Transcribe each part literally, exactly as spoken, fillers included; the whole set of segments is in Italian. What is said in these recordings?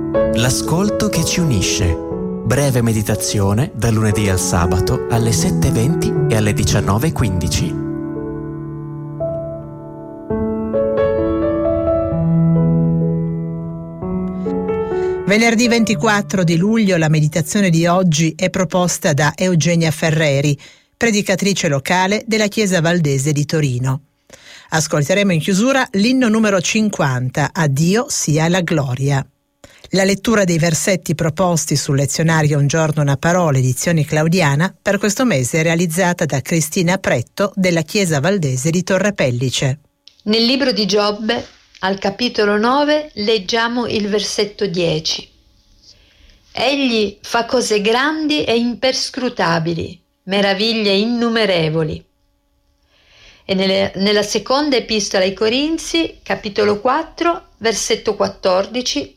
L'ascolto che ci unisce. Breve meditazione dal lunedì al sabato alle sette e venti e alle diciannove e quindici. Venerdì ventiquattro di luglio la meditazione di oggi è proposta da Eugenia Ferreri, predicatrice locale della Chiesa Valdese di Torino. Ascolteremo in chiusura l'inno numero cinquanta, A Dio sia la gloria. La lettura dei versetti proposti sul lezionario Un giorno una parola, edizione claudiana, per questo mese è realizzata da Cristina Pretto della Chiesa Valdese di Torre Pellice. Nel libro di Giobbe, al capitolo nove, leggiamo il versetto dieci. Egli fa cose grandi e imperscrutabili, meraviglie innumerevoli. E nelle, nella seconda epistola ai Corinzi, capitolo quattro, versetto quattordici,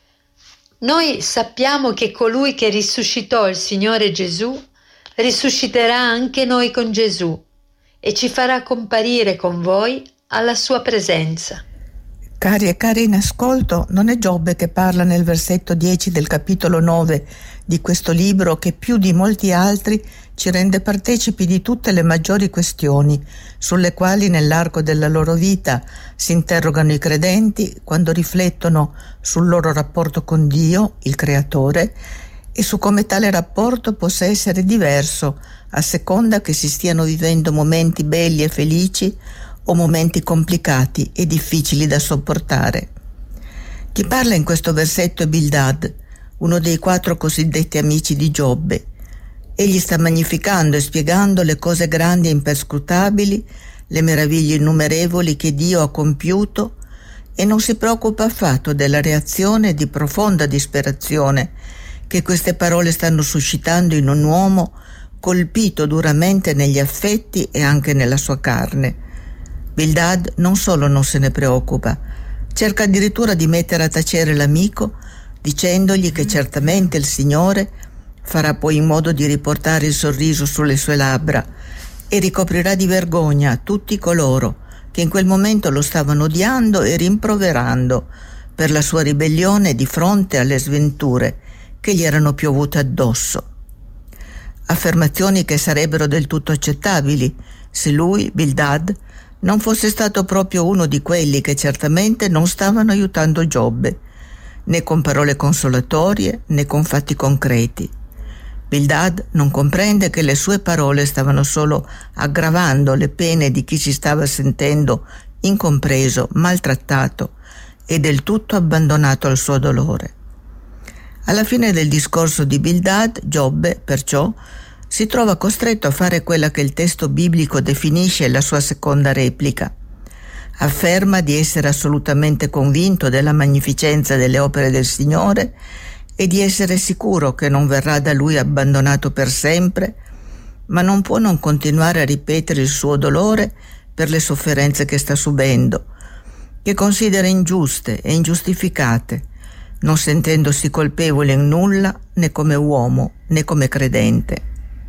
noi sappiamo che colui che risuscitò il Signore Gesù risusciterà anche noi con Gesù e ci farà comparire con voi alla sua presenza. Cari e cari in ascolto, non è Giobbe che parla nel versetto dieci del capitolo nove di questo libro che più di molti altri ci rende partecipi di tutte le maggiori questioni sulle quali nell'arco della loro vita si interrogano i credenti quando riflettono sul loro rapporto con Dio, il Creatore, e su come tale rapporto possa essere diverso a seconda che si stiano vivendo momenti belli e felici o momenti complicati e difficili da sopportare. Chi parla in questo versetto è Bildad, uno dei quattro cosiddetti amici di Giobbe. Egli sta magnificando e spiegando le cose grandi e imperscrutabili, le meraviglie innumerevoli che Dio ha compiuto e non si preoccupa affatto della reazione di profonda disperazione che queste parole stanno suscitando in un uomo colpito duramente negli affetti e anche nella sua carne. Bildad non solo non se ne preoccupa, cerca addirittura di mettere a tacere l'amico dicendogli che certamente il Signore farà poi in modo di riportare il sorriso sulle sue labbra e ricoprirà di vergogna tutti coloro che in quel momento lo stavano odiando e rimproverando per la sua ribellione di fronte alle sventure che gli erano piovute addosso. Affermazioni che sarebbero del tutto accettabili se lui, Bildad, non fosse stato proprio uno di quelli che certamente non stavano aiutando Giobbe, né con parole consolatorie né con fatti concreti. Bildad non comprende che le sue parole stavano solo aggravando le pene di chi si stava sentendo incompreso, maltrattato e del tutto abbandonato al suo dolore. Alla fine del discorso di Bildad, Giobbe, perciò, si trova costretto a fare quella che il testo biblico definisce la sua seconda replica. Afferma di essere assolutamente convinto della magnificenza delle opere del Signore e di essere sicuro che non verrà da lui abbandonato per sempre, ma non può non continuare a ripetere il suo dolore per le sofferenze che sta subendo, che considera ingiuste e ingiustificate, non sentendosi colpevole in nulla né come uomo né come credente.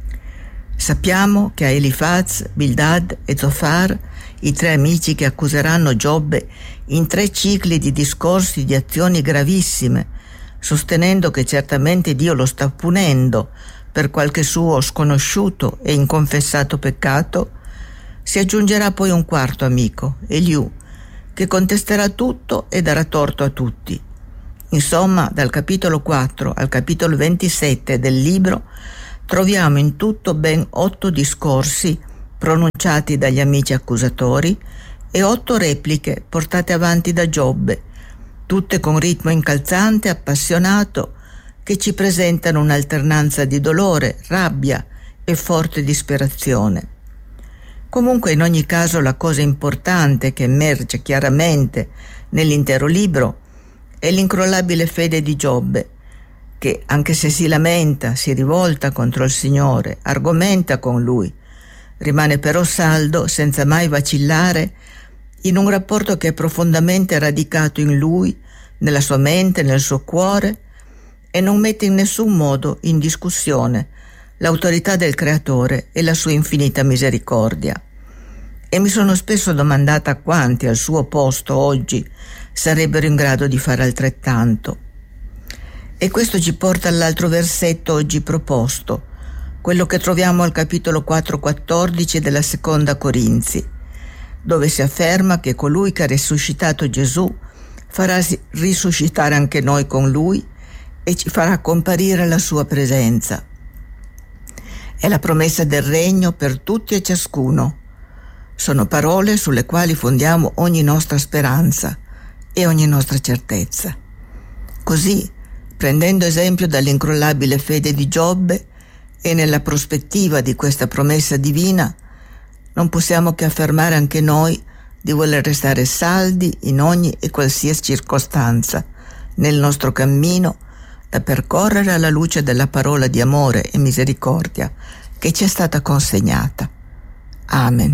Sappiamo che a Elifaz, Bildad e Zofar, i tre amici che accuseranno Giobbe in tre cicli di discorsi di azioni gravissime, sostenendo che certamente Dio lo sta punendo per qualche suo sconosciuto e inconfessato peccato, si aggiungerà poi un quarto amico, Eliù, che contesterà tutto e darà torto a tutti. Insomma, dal capitolo quattro al capitolo ventisette del libro troviamo in tutto ben otto discorsi pronunciati dagli amici accusatori e otto repliche portate avanti da Giobbe, tutte con ritmo incalzante e appassionato, che ci presentano un'alternanza di dolore, rabbia e forte disperazione. Comunque, in ogni caso, la cosa importante che emerge chiaramente nell'intero libro è l'incrollabile fede di Giobbe, che, anche se si lamenta, si rivolta contro il Signore, argomenta con Lui, rimane però saldo, senza mai vacillare, in un rapporto che è profondamente radicato in Lui, nella sua mente, nel suo cuore, e non mette in nessun modo in discussione l'autorità del Creatore e la sua infinita misericordia. E mi sono spesso domandata quanti al suo posto oggi sarebbero in grado di fare altrettanto. E questo ci porta all'altro versetto oggi proposto, quello che troviamo al capitolo quattro quattordici della seconda Corinzi, dove si afferma che colui che ha risuscitato Gesù farà risuscitare anche noi con lui e ci farà comparire la sua presenza. È la promessa del regno per tutti e ciascuno. Sono parole sulle quali fondiamo ogni nostra speranza e ogni nostra certezza. Così, prendendo esempio dall'incrollabile fede di Giobbe e nella prospettiva di questa promessa divina, non possiamo che affermare anche noi di voler restare saldi in ogni e qualsiasi circostanza nel nostro cammino da percorrere alla luce della parola di amore e misericordia che ci è stata consegnata. Amen.